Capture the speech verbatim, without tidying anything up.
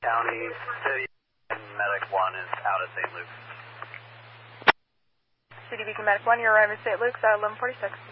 County, City Medic one is out at Saint Luke's. City Beacon Medic one, you're arriving at Saint Luke's at eleven forty-six.